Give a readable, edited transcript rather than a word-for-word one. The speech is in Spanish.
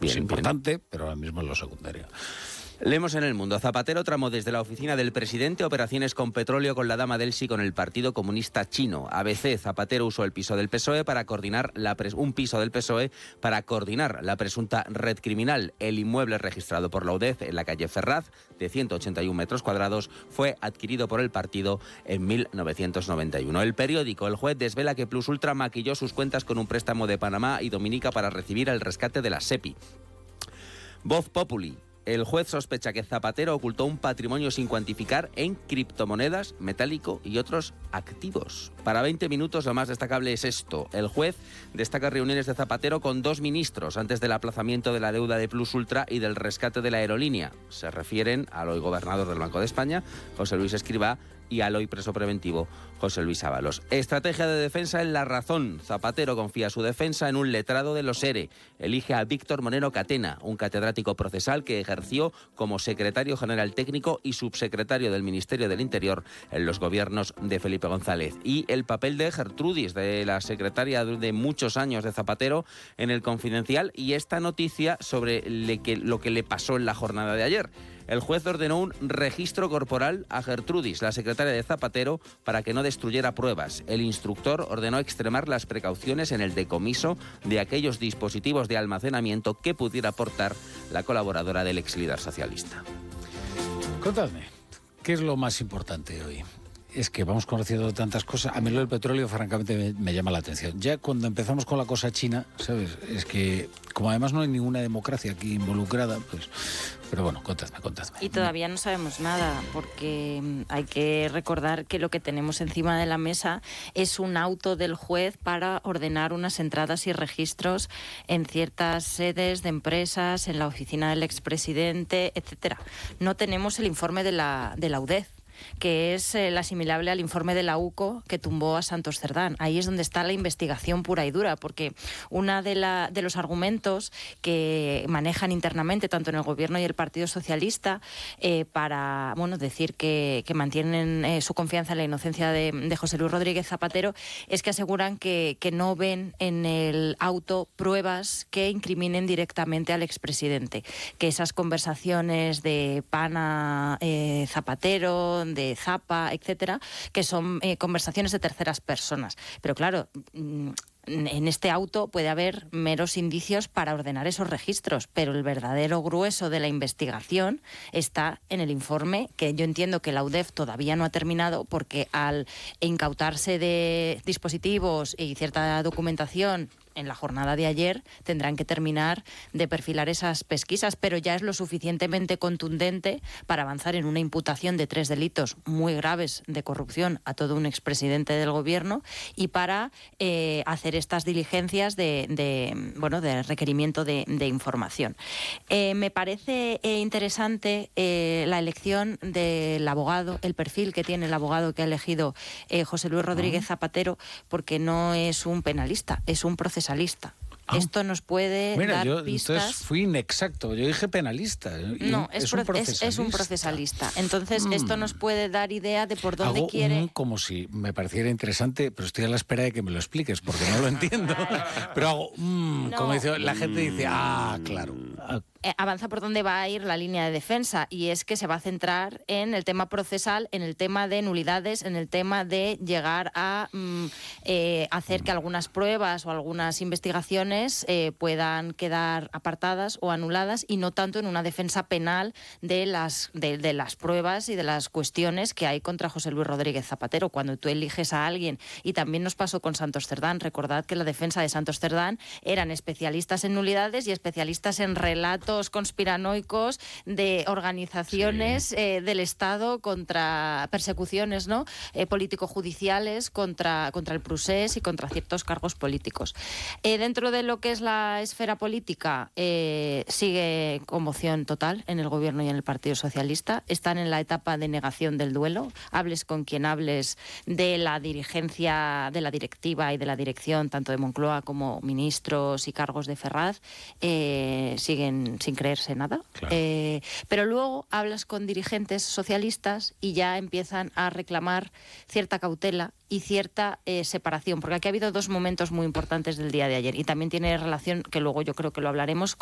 Es importante, pero ahora mismo es lo secundario. Leemos en El Mundo. Zapatero tramó desde la oficina del presidente operaciones con petróleo con la dama Delsi con el Partido Comunista Chino. ABC. Zapatero usó el piso del PSOE para coordinar un piso del PSOE para coordinar la presunta red criminal. El inmueble registrado por la UDEF en la calle Ferraz, de 181 metros cuadrados, fue adquirido por el partido en 1991. El periódico. El juez desvela que Plus Ultra maquilló sus cuentas con un préstamo de Panamá y Dominica para recibir el rescate de la SEPI. Voz Populi. El juez sospecha que Zapatero ocultó un patrimonio sin cuantificar en criptomonedas, metálico y otros activos. Para 20 minutos lo más destacable es esto. El juez destaca reuniones de Zapatero con 2 ministros antes del aplazamiento de la deuda de Plus Ultra y del rescate de la aerolínea. Se refieren al hoy gobernador del Banco de España, José Luis Escrivá, y al hoy preso preventivo, José Luis Ábalos. Estrategia de defensa en La Razón. Zapatero confía su defensa en un letrado de los ERE. Elige a Víctor Monero Catena, un catedrático procesal que ejerció como secretario general técnico y subsecretario del Ministerio del Interior en los gobiernos de Felipe González. Y el papel de Gertrudis, de la secretaria de muchos años de Zapatero, en El Confidencial, y esta noticia sobre lo que le pasó en la jornada de ayer. El juez ordenó un registro corporal a Gertrudis, la secretaria de Zapatero, para que no destruyera pruebas. El instructor ordenó extremar las precauciones en el decomiso de aquellos dispositivos de almacenamiento que pudiera aportar la colaboradora del ex líder socialista. Contadme, ¿qué es lo más importante hoy? Es que vamos conociendo tantas cosas. A mí lo del petróleo, francamente, me llama la atención. Ya cuando empezamos con la cosa china, ¿sabes? Es que, como además no hay ninguna democracia aquí involucrada, pues... Pero bueno, contadme. Y todavía no sabemos nada, porque hay que recordar que lo que tenemos encima de la mesa es un auto del juez para ordenar unas entradas y registros en ciertas sedes de empresas, en la oficina del expresidente, etcétera. No tenemos el informe de la UDEF, que es el asimilable al informe de la UCO que tumbó a Santos Cerdán. Ahí es donde está la investigación pura y dura, porque uno de los argumentos que manejan internamente tanto en el Gobierno y el Partido Socialista para decir que mantienen su confianza en la inocencia de José Luis Rodríguez Zapatero es que aseguran que no ven en el auto pruebas que incriminen directamente al expresidente, que esas conversaciones de Pana Zapatero, de Zapa, etcétera, que son conversaciones de terceras personas. Pero claro, en este auto puede haber meros indicios para ordenar esos registros, pero el verdadero grueso de la investigación está en el informe, que yo entiendo que la UDEF todavía no ha terminado, porque al incautarse de dispositivos y cierta documentación en la jornada de ayer, tendrán que terminar de perfilar esas pesquisas, pero ya es lo suficientemente contundente para avanzar en una imputación de 3 delitos muy graves de corrupción a todo un expresidente del gobierno y para hacer estas diligencias de requerimiento de información. Me parece interesante la elección del abogado, el perfil que tiene el abogado que ha elegido José Luis Rodríguez Zapatero, porque no es un penalista, es un procesalista. Esto nos puede dar pistas. Entonces fui inexacto, yo dije penalista. No, es un procesalista. Entonces esto nos puede dar idea de por dónde quiere... como si me pareciera interesante, pero estoy a la espera de que me lo expliques, porque no lo entiendo. Pero hago, como dice, la gente dice, claro. Avanza por dónde va a ir la línea de defensa, y es que se va a centrar en el tema procesal, en el tema de nulidades, en el tema de llegar a hacer que algunas pruebas o algunas investigaciones puedan quedar apartadas o anuladas, y no tanto en una defensa penal de las pruebas y de las cuestiones que hay contra José Luis Rodríguez Zapatero. Cuando tú eliges a alguien, y también nos pasó con Santos Cerdán, recordad que la defensa de Santos Cerdán eran especialistas en nulidades y especialistas en relatos conspiranoicos de organizaciones del Estado contra persecuciones político-judiciales contra el procés y contra ciertos cargos políticos. Dentro de lo que es la esfera política, sigue conmoción total en el Gobierno y en el Partido Socialista. Están en la etapa de negación del duelo. Hables con quien hables de la dirigencia, de la directiva y de la dirección, tanto de Moncloa como ministros y cargos de Ferraz, siguen sin creerse nada. Claro. Pero luego hablas con dirigentes socialistas y ya empiezan a reclamar cierta cautela y cierta separación, porque aquí ha habido 2 momentos muy importantes del día de ayer, y también tiene relación, que luego yo creo que lo hablaremos,